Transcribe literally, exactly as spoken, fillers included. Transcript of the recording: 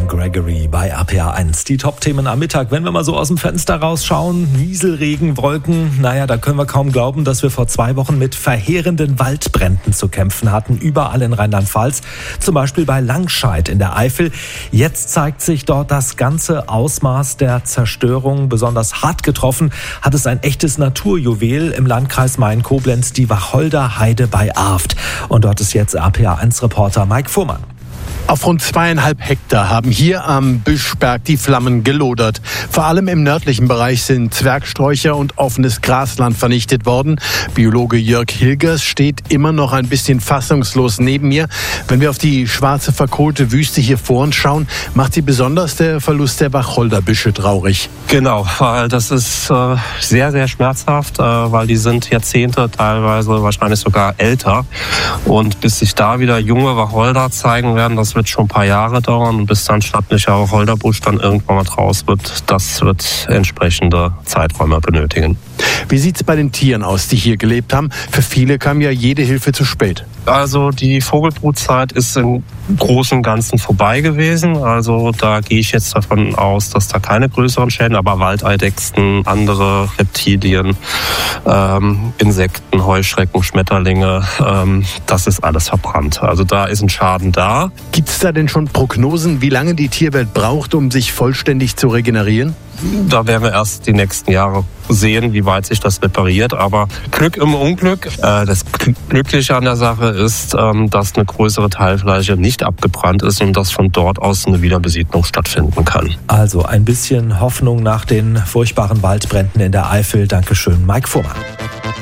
John Gregory bei R P R eins. Die Top-Themen am Mittag. Wenn wir mal so aus dem Fenster rausschauen, Nieselregen, Wolken, naja, da können wir kaum glauben, dass wir vor zwei Wochen mit verheerenden Waldbränden zu kämpfen hatten, überall in Rheinland-Pfalz, zum Beispiel bei Langscheid in der Eifel. Jetzt zeigt sich dort das ganze Ausmaß der Zerstörung. Besonders hart getroffen hat es ein echtes Naturjuwel im Landkreis Main-Koblenz, die Wacholder Heide bei Arft. Und dort ist jetzt R P R eins-Reporter Mike Fuhrmann. Auf rund zweieinhalb Hektar haben hier am Büschberg die Flammen gelodert. Vor allem im nördlichen Bereich sind Zwergsträucher und offenes Grasland vernichtet worden. Biologe Jörg Hilgers steht immer noch ein bisschen fassungslos neben mir. Wenn wir auf die schwarze, verkohlte Wüste hier vor uns schauen, macht sie besonders der Verlust der Wacholderbüsche traurig. Genau, weil das ist äh, sehr, sehr schmerzhaft, äh, weil die sind Jahrzehnte, teilweise wahrscheinlich sogar älter. Und bis sich da wieder junge Wacholder zeigen werden, das wird schon ein paar Jahre dauern, und bis dann stattlicher Wacholderbusch dann irgendwann mal draus wird, das wird entsprechende Zeiträume benötigen. Wie sieht es bei den Tieren aus, die hier gelebt haben? Für viele kam ja jede Hilfe zu spät. Also die Vogelbrutzeit ist im Großen und Ganzen vorbei gewesen. Also da gehe ich jetzt davon aus, dass da keine größeren Schäden, aber Waldeidechsen, andere Reptilien, ähm, Insekten, Heuschrecken, Schmetterlinge, ähm, das ist alles verbrannt. Also da ist ein Schaden da. Gibt es da denn schon Prognosen, wie lange die Tierwelt braucht, um sich vollständig zu regenerieren? Da werden wir erst die nächsten Jahre sehen, wie weit sich das repariert. Aber Glück im Unglück. Äh, das Glückliche an der Sache ist, ähm, dass eine größere Teilfläche nicht abgebrannt ist und dass von dort aus eine Wiederbesiedlung stattfinden kann. Also ein bisschen Hoffnung nach den furchtbaren Waldbränden in der Eifel. Dankeschön, Mike Fuhrmann.